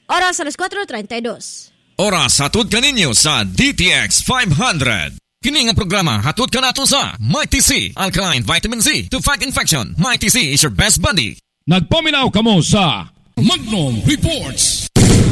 Oras alas 4:32. Oras hatod kaninyo sa DTX 500. Kini nga programa hatod ka nato sa Mighty C, Alkaline Vitamin C to fight infection. Mighty C is your best buddy. Nagpaminaw kamo sa Magnum Reports.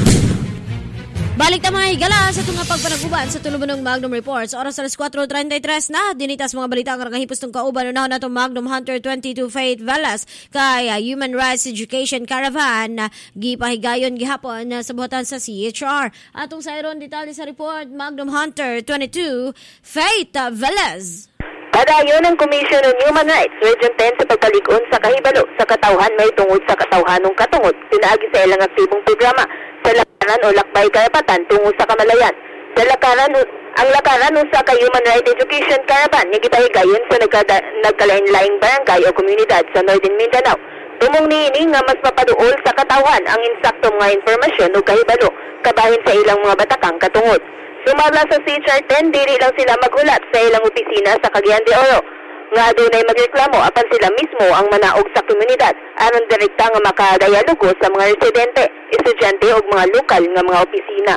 Balik ta mga higala sa itong pagpanaguban sa tulubanong Magnum Reports. Oras alas 4:33 na. Dinitas mga balita ang nakahipos ng kauban. Unahan na itong Magnum Hunter 22 Faith Velas kay Human Rights Education Caravan. Gipahigayon gihapon sa buhatan sa CHR. Atong sa iron detalye sa report, Magnum Hunter 22 Faith Velas. Padayon ng Commission on Human Rights Region 10 sa pagpalig-on sa kahibalo sa katawhan may tungod sa katawhanong katungod pinaagi sa ilang aktibong programa sa lakaran o lakbay karapatan tungo sa kamalayan. Sa lakaran, ang lakaran sa ka Human Rights Education Caravan nga gipahigayon sa nagkalain-laing barangay o komunidad sa Northern Mindanao. Tumong niini nga mas mapaduol sa katawhan ang insaktong nga informasyon o kahibalo kabahin sa ilang mga batakang katungod. Sumabla sa CHR 10, dili lang sila maghulat sa ilang opisina sa Cagayan de Oro. Nga dunay magreklamo apan sila mismo ang manaog sa komunidad aron direkta nga makadayalogo sa mga residente, estudyante ug mga lokal nga mga opisina.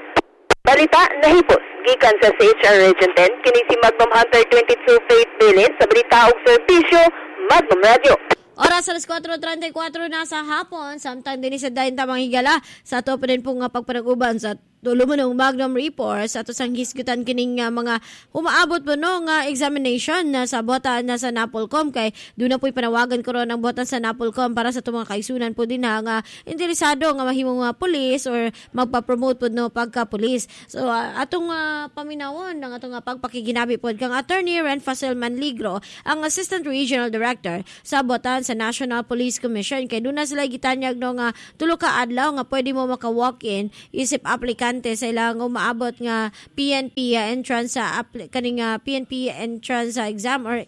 Balita nahipos gikan sa CHR Region 10 kini si Magnum Hunter 22 Faith Velas sa balita ug serbisyo Magnum Radio. Oras alas 4:34 na sa hapon, samtang din sa dayon tamang higala sa ato pa din pong pagpanaguban sa tulumanong Magnum Reports ato sang hisgutan kining mga umaabot po no nga examination na sa botan na sa Napolcom kay doon na po'y panawagan ko ron ang botan sa Napolcom para sa mga kaisunan po din nga interesado nga mahimong mga pulis or magpa-promote po no pagka-pulis. So atong paminawon ng atong pagpakiginabi po kang Attorney Renfacel Manligro, ang Assistant Regional Director sa botan sa National Police Commission kay doon na sila gitanyag no nga tulo ka adlaw nga pwede mo maka-walk-in isip applicant sa ilang umaabot nga PNP entrance sa kaning PNP entrance exam or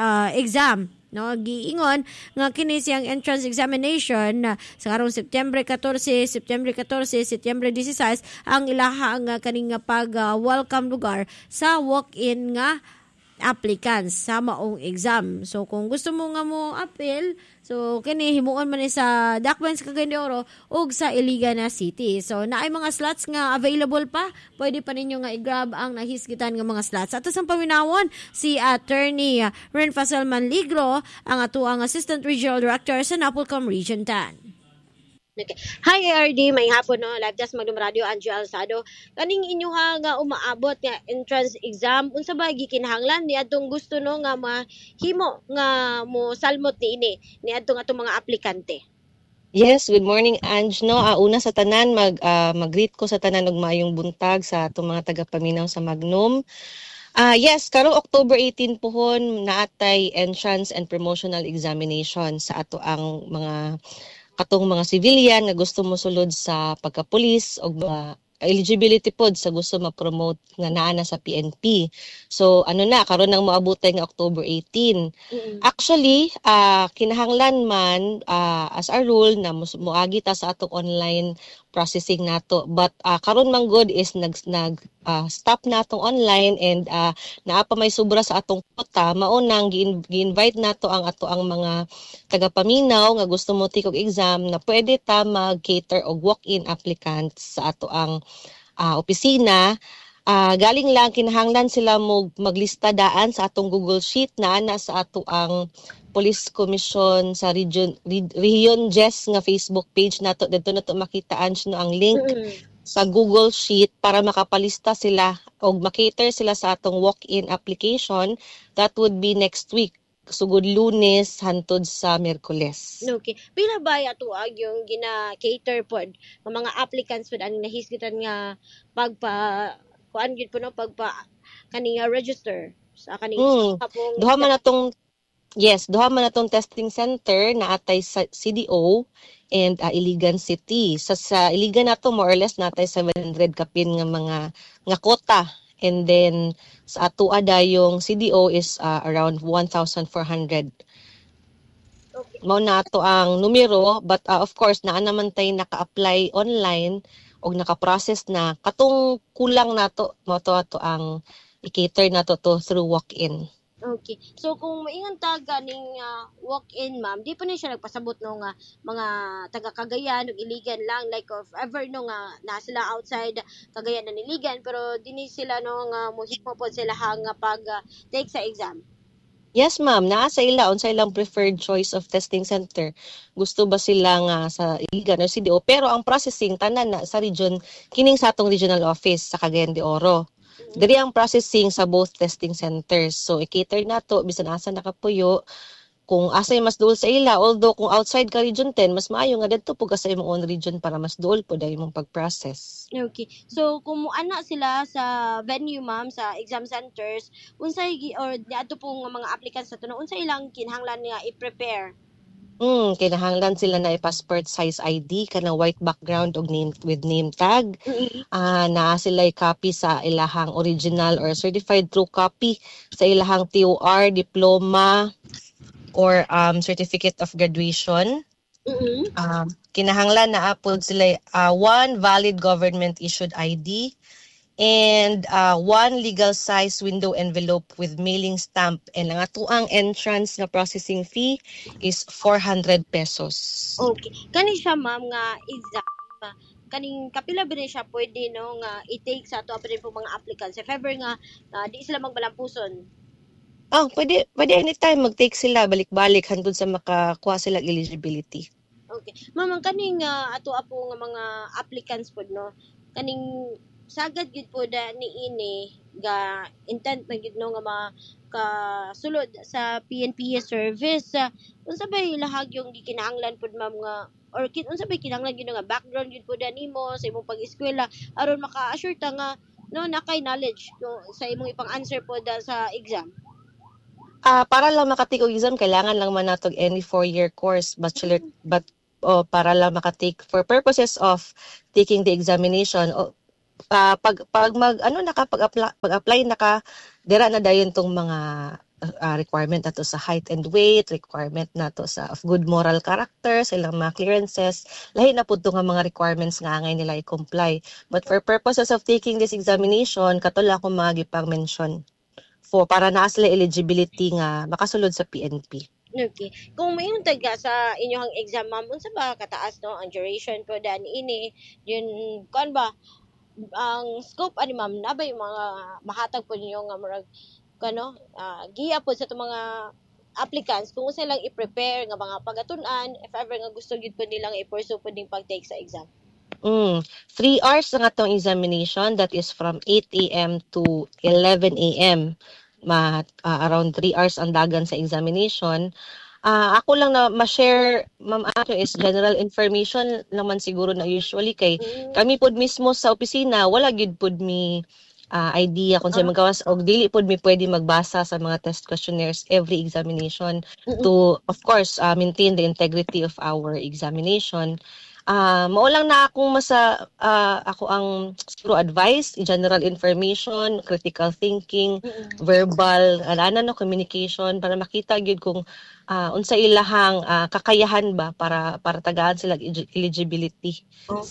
exam no giingon nga kini siyang entrance examination sa karong September 14, September 16 ang ilaha nga kaning pag welcome lugar sa walk-in nga applicants sa maong exam. So kung gusto mo nga mo appeal, so kini himuon man ni sa Dakbayan sa Cagayan de Oro ug sa Iligan na City. So naay mga slots nga available pa, pwede pa ninyo nga i-grab ang nahisgitan nga mga slots. Ato sang paminawon si Attorney Renfacel Manligro, ang atuang Assistant Regional Director sa Napolcom Region 10. Okay. Hi ARD, may hapon no, live just Magnum Radio, Angie Alzado. Kaning inyuha nga umaabot nga entrance exam, unsa ba gikinahanglan ni adtong gusto no nga mahimo nga mo salmot ni adtong atong mga aplikante? Yes, good morning Ange no. Una sa tanan mag-greet ko sa tanan og maayong buntag sa atong mga tagapaminaw sa Magnum. Yes, karong October 18 pohon naatay entrance and promotional examination sa ato ang mga katong mga civilian nga gusto mo sulod sa pagka-pulis o eligibility pod sa gusto ma-promote nga naa na sa PNP. So karon nang moabotay nga October 18. Actually, kinahanglan man as a rule na moagi ta sa atong online processing nato, but karon man good is stop na atong online and naa pa may sobra sa atong quota, mao nang gi-invite nato ang mga tagapaminaw nga gusto mo tikog exam na pwede ta mag-cater og walk-in applicants sa ato ang opisina. Galing lang kinahanglan sila maglista daan sa atong Google Sheet na ana sa ato ang Police Commission sa Region Jess nga Facebook page nato. Dito nato makitaan no ang link sa Google Sheet para makapalista sila o makater sila sa atong walk-in application. That would be next week. Sugod Lunes hantod sa Miyerkules. Okay. Pila ba ato yung gina-cater pod ng mga applicants pod ang nahisgitan nga kuan gyud po no kaning register sa kaning duha man natong testing center na atay sa CDO and Iligan City. Sa Iligan nato more or less natay 700 kapin nga mga nga quota. And then sa ato yung CDO is around 1,400. Okay. Mao na ato ang numero, but of course naa naman tay naka-apply online og naka-process na katong kulang nato mo to ato ang i-cater nato to through walk-in. Okay. So kung maingon ta ganing walk-in ma'am, di pa ni siya nagpasabot no nga mga taga Cagayan ug Iligan lang like of ever no nga na sila outside Cagayan na Iligan pero dinhi sila no nga mohimo pod sila nga pag take sa exam. Yes, ma'am. Naa sa ila, unsa ilang preferred choice of testing center. Gusto ba sila nga sa Iligan or CDO? Pero ang processing, tanan na sa region, kining sa atong regional office sa Cagayan de Oro. Diri ang processing sa both testing centers. So, i-cater na to, bisan asa nakapuyo, kung asay mas duol sa ila. Although, kung outside ka region 10, mas maayo nga dito po ka sa imong own region para mas duol po dahil imong pag-process. Okay. So kung muana sila sa venue ma'am sa exam centers, unsay or niadto po nga mga applicants sa tuno, unsay ilang kinahanglan nga i-prepare? Kinahanglan sila na i-passport size ID kanang white background og name with name tag. Naa sila copy sa ilahang original or certified true copy sa ilahang TOR, diploma or certificate of graduation. Kinahanglan na apod sila one valid government issued ID and one legal size window envelope with mailing stamp, and ang atuang entrance na processing fee is 400 pesos. Okay. Kani siya ma'am nga exam kaning kapila ba rin siya pwede no nga i-take sa ato pa rin po mga applicants if ever nga di sila magbalampuson. Pwede anytime mag-take sila balik-balik hangtod sa makakuha sila eligibility. Okay. Ma'am, kaning ato po nga mga applicants pod no, kaning sagad gid po da niini ga intent na gid no nga makasulod sa PNP service. Unsa ba ilahag yung gikinahanglan pod ma'am nga or unsa ba kinahanglan gid nga background gid po da nimo sa imong pag-eskwela aron maka-assure ta nga no nakay knowledge no, sa imong ipang-answer po da sa exam. Para lang makatake og exam kailangan lang man natog any 4-year course bachelor para lang makatake for purposes of taking the examination. Pag apply naka dira na dayon tong mga requirement nato sa height and weight, requirement nato sa of good moral character, sa ilang mga clearances, lahi na pud nga mga requirements nga angay nila i-comply. But for purposes of taking this examination, katula ko mga gipang-mention para naa sila eligibility nga makasulod sa PNP. Okay. Kung mayroon taga sa inyong exam ma'am, unsa ba kataas no ang duration po dan ini yun kuan ba ang scope ani ma'am nabay mga mahatag po ninyo nga murag kano giya po sa mga applicants kung unsa lang i-prepare nga mga pagatun-an if ever nga gusto gid po nilang i-pursue po ning pag-take sa exam. 3 hours ang atong examination, that is from 8 a.m. to 11 a.m. Around 3 hours ang dagan sa examination. Ako lang na ma-share, ma'am Ato, is general information naman siguro na usually kay kami pod mismo sa opisina, wala gyud pod mi idea kung saan magawas og dili pod mi pwede magbasa sa mga test questionnaires every examination to, of course, maintain the integrity of our examination. Maulang na akong ako ang siguro advice, general information, critical thinking, verbal, communication para makita gyud kung unsa ilahang kakayahan ba para tagaan sila eligibility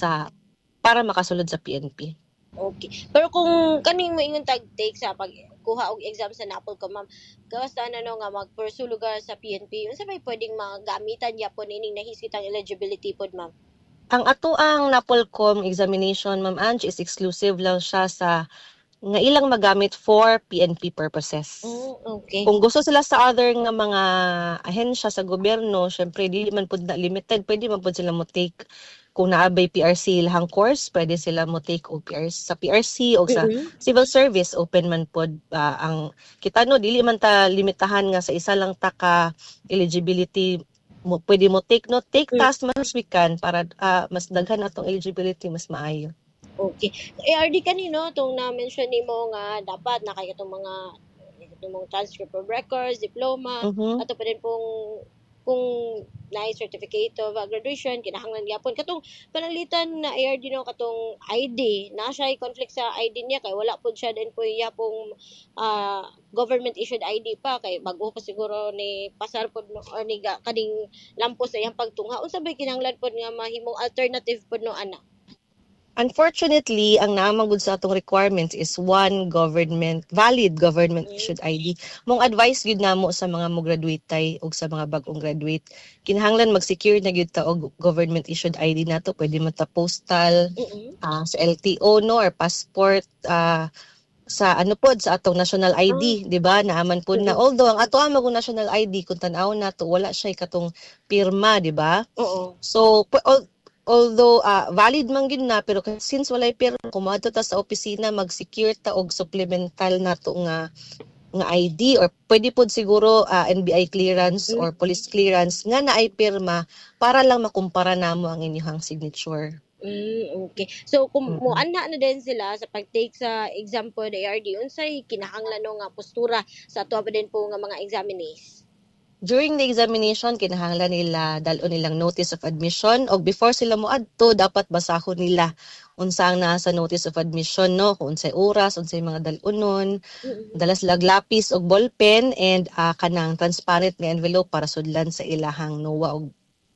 para makasulod sa PNP. Okay. Pero kung kaning moingon take sa pagkuha og exam sa NAPOL ko ma'am, gawas ta nga mag-pursue lugar sa PNP, unsa may pwedeng magamitan yapon ining nahiskitang eligibility pod ma'am? Ang atoang NAPOLCOM examination, Ma'am Ange, is exclusive lang siya sa nga ilang magamit for PNP purposes. Okay. Kung gusto sila sa other nga mga ahensya sa gobyerno, syempre dili man pud na limited, pwede man pud sila mo take kung naabay PRC lahang course, pwede sila mo take og sa PRC o sa civil service, open man pud ang kita no dili man ta limitahan nga sa isa lang ta ka eligibility pwede mo take task mas we can para mas daghan atong eligibility mas maayo. Okay. ARD kanino tong na-mention nimo nga dapat na kay itong mga transcript of records, diploma, ato pa rin kung certificate of graduation kinahanglan gyapon katong panalitan na ARD no katong ID na siya conflict sa ID niya kay wala pud siya din po yapong government issued ID pa kay bag-o pa siguro ni pasar pud no or ni kading lampos sa iyang pagtungha unsa bay kinahanglan pud nga mahimong alternative pud no ana. Unfortunately, ang naamang sa atong requirements is one valid government issued ID. Mong advice gyud namo sa mga mo graduate tay o sa mga bagong graduate, kinahanglan mag-secure na gyud ta og government issued ID nato. Pwede man ta postal, sa LTO no or passport, sa sa atong national ID, di ba? Naaman po na although ang ato ang national ID kung tan-aw nato wala siya katong pirma, di ba? So although valid man gyud na pero since walay pirma kumadto ta sa opisina mag-secure ta og supplemental nato nga ID or pwede pod siguro NBI clearance or police clearance nga naay pirma para lang makumpara namo ang inyong signature. Okay. So kung muanha na din sila sa pag-take sa exam po the ARD unsay kinahanglan nga postura sa ato pa din po nga mga examinees? During the examination, kinahanglan nila dalon nilang notice of admission o before sila moadto dapat basahon nila unsang nasa notice of admission no kung unsay oras, unsay mga dalunon, dalas lag lapis og ballpen and kanang transparent nga envelope para sudlan sa ilahang NOA og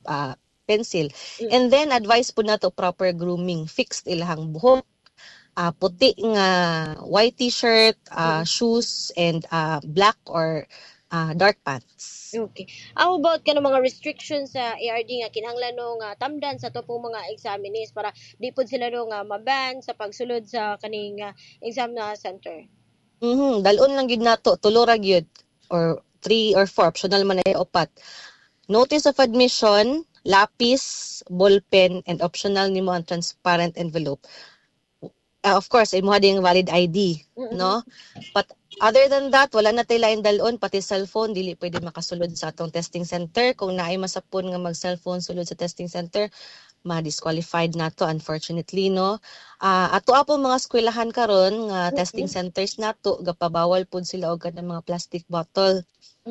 pencil. And then advice po nato proper grooming, fixed ilahang buhok, puti nga white t-shirt, shoes and black or dark pants. Okay. How about kanang mga restrictions sa ARD nga kinahanglan nga tamdan sa to pong mga examinees para di pod sila nga maban sa pagsulod sa kaning exam na center? Dalon lang gyud nato, tulo ra gyud or 3 or 4 optional man ay upat. Notice of admission, lapis, ballpen and optional nimo ang transparent envelope. Of course, imo ding valid ID, no? But other than that, wala na tay lain dalon pati cellphone dili pwede makasulod sa atong testing center. Kung naay masapon nga mag-cellphone sulod sa testing center, ma-disqualified nato unfortunately, no. Ato apo mga eskwelahan karon nga testing centers nato gapabawal pud sila og kanang mga plastic bottle.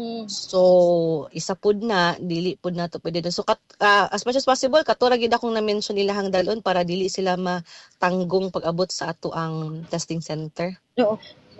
So isa pud na dili pud nato pwede so as much as possible kato ra gyud akong na-mention ilahang dalon para dili sila matanggong pag-abot sa ato ang testing center. Oo.